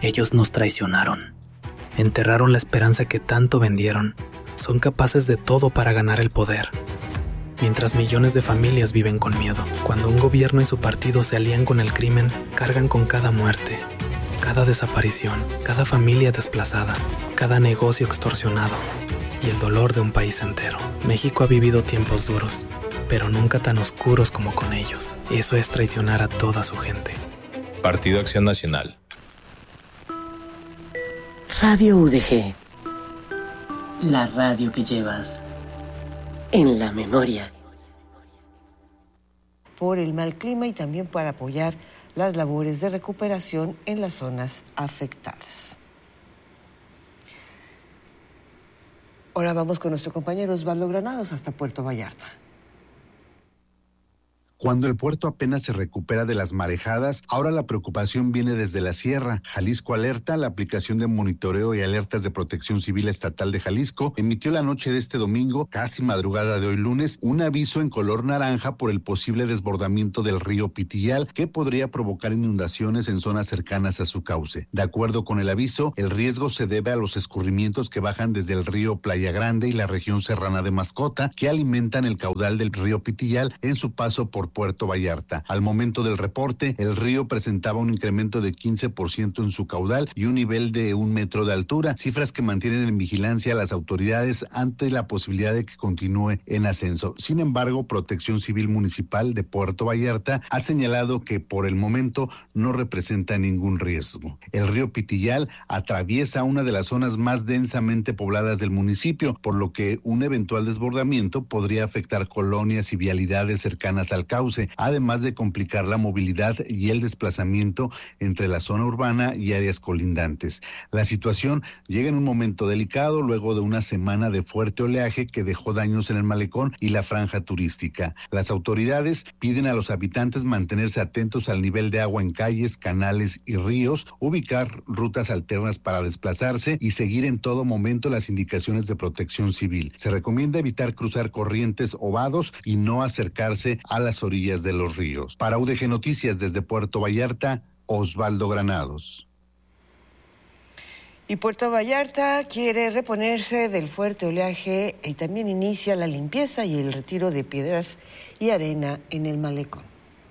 Ellos nos traicionaron. Enterraron la esperanza que tanto vendieron. Son capaces de todo para ganar el poder. Mientras millones de familias viven con miedo. Cuando un gobierno y su partido se alían con el crimen, cargan con cada muerte, cada desaparición, cada familia desplazada, cada negocio extorsionado y el dolor de un país entero. México ha vivido tiempos duros, pero nunca tan oscuros como con ellos. Eso es traicionar a toda su gente. Partido Acción Nacional. Radio UDG. La radio que llevas en la memoria. Por el mal clima y también para apoyar las labores de recuperación en las zonas afectadas. Ahora vamos con nuestro compañero Osvaldo Granados hasta Puerto Vallarta. Cuando el puerto apenas se recupera de las marejadas, ahora la preocupación viene desde la sierra. Jalisco Alerta, la aplicación de monitoreo y alertas de Protección Civil Estatal de Jalisco, emitió la noche de este domingo, casi madrugada de hoy lunes, un aviso en color naranja por el posible desbordamiento del río Pitillal, que podría provocar inundaciones en zonas cercanas a su cauce. De acuerdo con el aviso, el riesgo se debe a los escurrimientos que bajan desde el río Playa Grande y la región serrana de Mascota, que alimentan el caudal del río Pitillal en su paso por Puerto Vallarta. Al momento del reporte, el río presentaba un incremento de 15% en su caudal y un nivel de 1 metro de altura, cifras que mantienen en vigilancia a las autoridades ante la posibilidad de que continúe en ascenso. Sin embargo, Protección Civil Municipal de Puerto Vallarta ha señalado que por el momento no representa ningún riesgo. El río Pitillal atraviesa una de las zonas más densamente pobladas del municipio, por lo que un eventual desbordamiento podría afectar colonias y vialidades cercanas al cauce, además de complicar la movilidad y el desplazamiento entre la zona urbana y áreas colindantes. La situación llega en un momento delicado luego de una semana de fuerte oleaje que dejó daños en el malecón y la franja turística. Las autoridades piden a los habitantes mantenerse atentos al nivel de agua en calles, canales y ríos, ubicar rutas alternas para desplazarse y seguir en todo momento las indicaciones de Protección Civil. Se recomienda evitar cruzar corrientes o vados y no acercarse a las orillas de los ríos. Para UDG Noticias desde Puerto Vallarta, Osvaldo Granados. Y Puerto Vallarta quiere reponerse del fuerte oleaje y también inicia la limpieza y el retiro de piedras y arena en el malecón.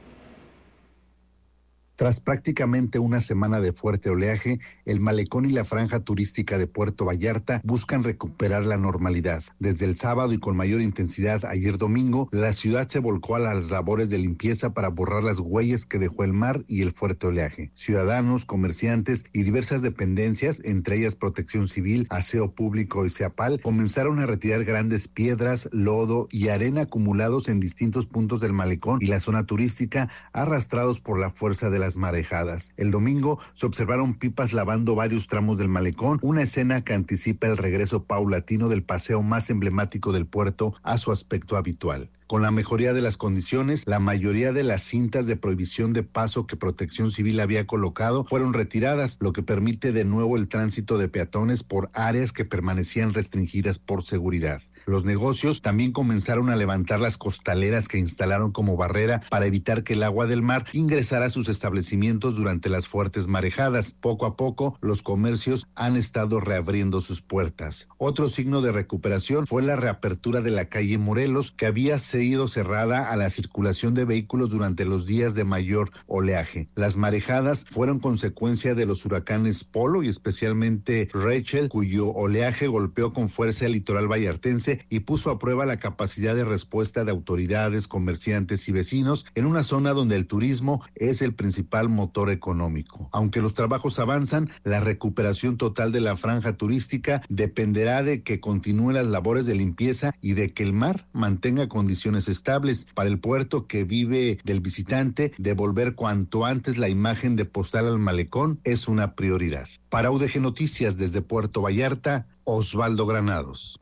Tras prácticamente una semana de fuerte oleaje, el malecón y la franja turística de Puerto Vallarta buscan recuperar la normalidad. Desde el sábado y con mayor intensidad ayer domingo, la ciudad se volcó a las labores de limpieza para borrar las huellas que dejó el mar y el fuerte oleaje. Ciudadanos, comerciantes y diversas dependencias, entre ellas Protección Civil, Aseo Público y CEAPAL, comenzaron a retirar grandes piedras, lodo y arena acumulados en distintos puntos del malecón y la zona turística, arrastrados por la fuerza de las marejadas. El domingo se observaron pipas lavando varios tramos del malecón, una escena que anticipa el regreso paulatino del paseo más emblemático del puerto a su aspecto habitual. Con la mejoría de las condiciones, la mayoría de las cintas de prohibición de paso que Protección Civil había colocado fueron retiradas, lo que permite de nuevo el tránsito de peatones por áreas que permanecían restringidas por seguridad. Los negocios también comenzaron a levantar las costaleras que instalaron como barrera para evitar que el agua del mar ingresara a sus establecimientos durante las fuertes marejadas. Poco a poco, los comercios han estado reabriendo sus puertas. Otro signo de recuperación fue la reapertura de la calle Morelos, que había sido cerrada a la circulación de vehículos durante los días de mayor oleaje. Las marejadas fueron consecuencia de los huracanes Polo y especialmente Rachel, cuyo oleaje golpeó con fuerza el litoral vallartense y puso a prueba la capacidad de respuesta de autoridades, comerciantes y vecinos en una zona donde el turismo es el principal motor económico. Aunque los trabajos avanzan, la recuperación total de la franja turística dependerá de que continúen las labores de limpieza y de que el mar mantenga condiciones estables. Para el puerto que vive del visitante, devolver cuanto antes la imagen de postal al malecón es una prioridad. Para UDG Noticias desde Puerto Vallarta, Osvaldo Granados.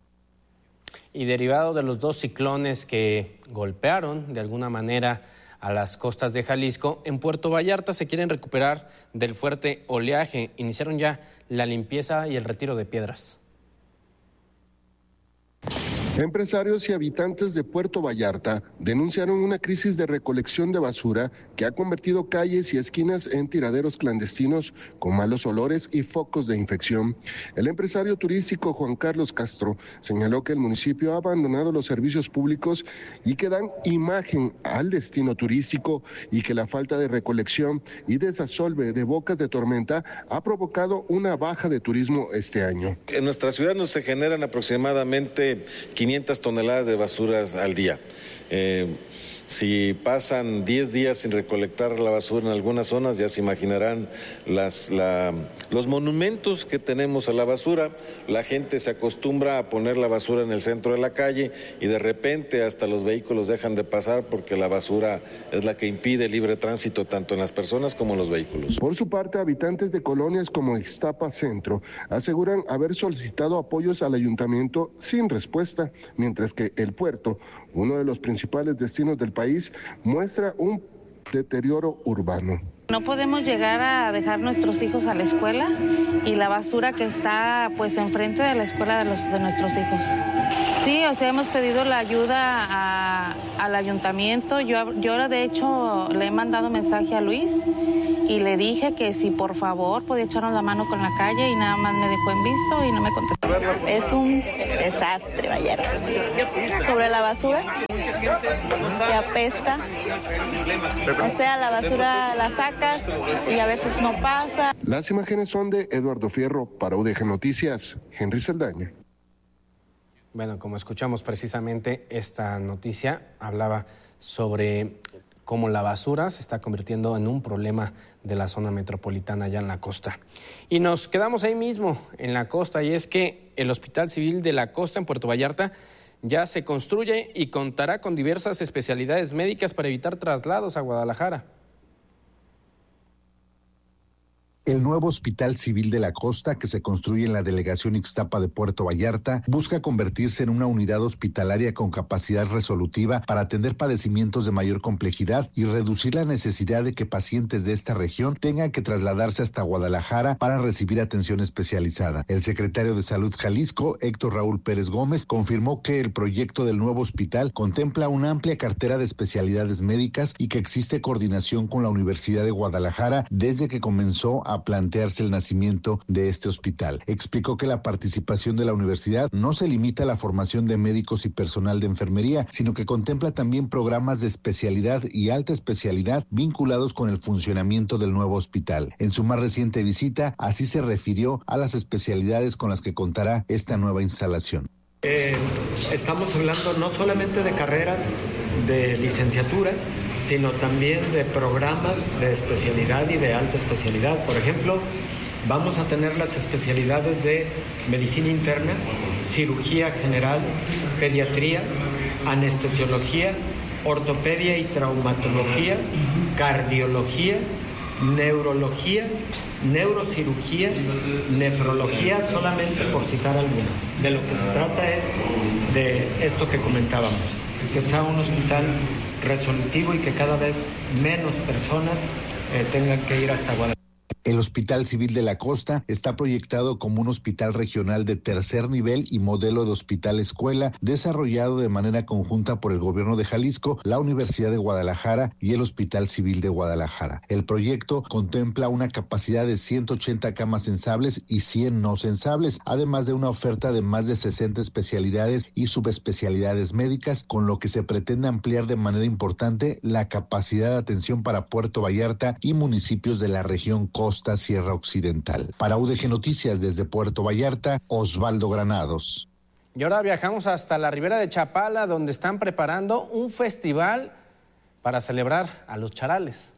Y derivado de los dos ciclones que golpearon de alguna manera a las costas de Jalisco, en Puerto Vallarta se quieren recuperar del fuerte oleaje. Iniciaron ya la limpieza y el retiro de piedras. Empresarios y habitantes de Puerto Vallarta denunciaron una crisis de recolección de basura que ha convertido calles y esquinas en tiraderos clandestinos con malos olores y focos de infección. El empresario turístico Juan Carlos Castro señaló que el municipio ha abandonado los servicios públicos y que dan imagen al destino turístico y que la falta de recolección y desasolve de bocas de tormenta ha provocado una baja de turismo este año. En nuestra ciudad nos se generan aproximadamente 500 toneladas de basuras al día. Si pasan 10 días sin recolectar la basura en algunas zonas, ya se imaginarán los monumentos que tenemos a la basura. La gente se acostumbra a poner la basura en el centro de la calle y de repente hasta los vehículos dejan de pasar porque la basura es la que impide el libre tránsito tanto en las personas como en los vehículos. Por su parte, habitantes de colonias como Ixtapa Centro aseguran haber solicitado apoyos al ayuntamiento sin respuesta, mientras que el puerto, uno de los principales destinos del país, muestra un deterioro urbano. No podemos llegar a dejar nuestros hijos a la escuela y la basura que está pues enfrente de la escuela de nuestros hijos. Sí, o sea, hemos pedido la ayuda al ayuntamiento. Yo de hecho le he mandado mensaje a Luis y le dije que si por favor podía echarnos la mano con la calle y nada más me dejó en visto y no me contestó. Es un desastre, Vallarta. Sobre la basura, que apesta. O sea, la basura la sacas y a veces no pasa. Las imágenes son de Eduardo Fierro para UDG Noticias, Henry Saldaña. Bueno, como escuchamos precisamente, esta noticia hablaba sobre cómo la basura se está convirtiendo en un problema de la zona metropolitana allá en la costa. Y nos quedamos ahí mismo, en la costa, y es que el Hospital Civil de la Costa en Puerto Vallarta ya se construye y contará con diversas especialidades médicas para evitar traslados a Guadalajara. El nuevo Hospital Civil de la Costa, que se construye en la delegación Ixtapa de Puerto Vallarta, busca convertirse en una unidad hospitalaria con capacidad resolutiva para atender padecimientos de mayor complejidad y reducir la necesidad de que pacientes de esta región tengan que trasladarse hasta Guadalajara para recibir atención especializada. El secretario de Salud Jalisco, Héctor Raúl Pérez Gómez, confirmó que el proyecto del nuevo hospital contempla una amplia cartera de especialidades médicas y que existe coordinación con la Universidad de Guadalajara desde que comenzó a plantearse el nacimiento de este hospital. Explicó que la participación de la universidad no se limita a la formación de médicos y personal de enfermería, sino que contempla también programas de especialidad y alta especialidad vinculados con el funcionamiento del nuevo hospital. En su más reciente visita, así se refirió a las especialidades con las que contará esta nueva instalación. Estamos hablando no solamente de carreras de licenciatura, sino también de programas de especialidad y de alta especialidad. Por ejemplo, vamos a tener las especialidades de medicina interna, cirugía general, pediatría, anestesiología, ortopedia y traumatología, cardiología, neurología, neurocirugía, nefrología, solamente por citar algunas. De lo que se trata es de esto que comentábamos, que sea un hospital resolutivo y que cada vez menos personas tengan que ir hasta Guadalajara. El Hospital Civil de la Costa está proyectado como un hospital regional de tercer nivel y modelo de hospital escuela desarrollado de manera conjunta por el gobierno de Jalisco, la Universidad de Guadalajara y el Hospital Civil de Guadalajara. El proyecto contempla una capacidad de 180 camas sensables y 100 no sensables, además de una oferta de más de 60 especialidades y subespecialidades médicas, con lo que se pretende ampliar de manera importante la capacidad de atención para Puerto Vallarta y municipios de la región Costa Sierra Occidental. Para UDG Noticias desde Puerto Vallarta, Osvaldo Granados. Y ahora viajamos hasta la Ribera de Chapala, donde están preparando un festival para celebrar a los charales.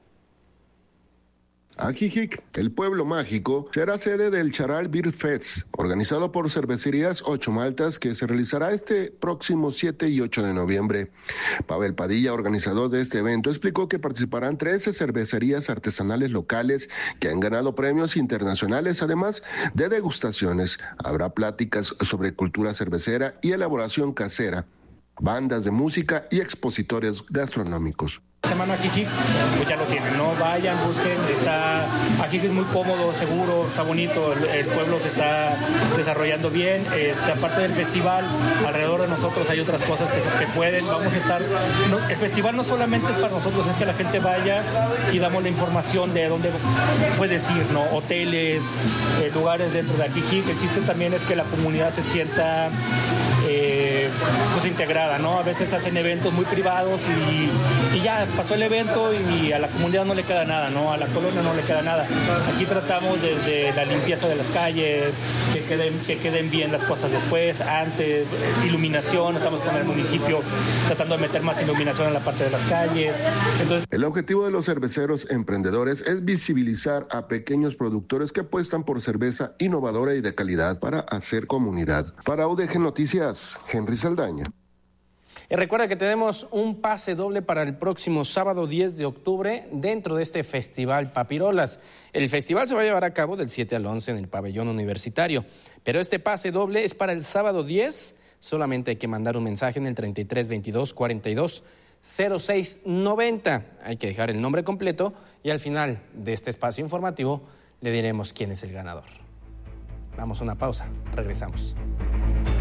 Ajijic, el pueblo mágico, será sede del Charal Beer Fest, organizado por Cervecerías Ocho Maltas, que se realizará este próximo 7 y 8 de noviembre. Pavel Padilla, organizador de este evento, explicó que participarán 13 cervecerías artesanales locales que han ganado premios internacionales, además de degustaciones. Habrá pláticas sobre cultura cervecera y elaboración casera, bandas de música y expositores gastronómicos. Semana Ajijic, pues ya lo tienen, no vayan, busquen, está Majico es muy cómodo, seguro, está bonito, el pueblo se está desarrollando bien. Aparte del festival, alrededor de nosotros hay otras cosas que pueden. Vamos a estar. El festival no solamente es para nosotros, es que la gente vaya y damos la información de dónde puedes ir, ¿no? Hoteles, lugares dentro de Ajijic. El chiste también es que la comunidad se sienta pues integrada, ¿no? A veces hacen eventos muy privados y ya pasó el evento y a la comunidad no le queda nada, ¿no? A la colonia no le queda nada. Aquí tratamos desde la limpieza de las calles, que queden bien las cosas después, antes, iluminación, estamos con el municipio tratando de meter más iluminación en la parte de las calles. Entonces, el objetivo de los cerveceros emprendedores es visibilizar a pequeños productores que apuestan por cerveza innovadora y de calidad para hacer comunidad. Para UDG Noticias, Henry Saldaña. Y recuerda que tenemos un pase doble para el próximo sábado 10 de octubre dentro de este Festival Papirolas. El festival se va a llevar a cabo del 7 al 11 en el pabellón universitario, pero este pase doble es para el sábado 10. Solamente hay que mandar un mensaje en el 33 22 42 06 90. Hay que dejar el nombre completo y al final de este espacio informativo le diremos quién es el ganador. Vamos a una pausa, regresamos.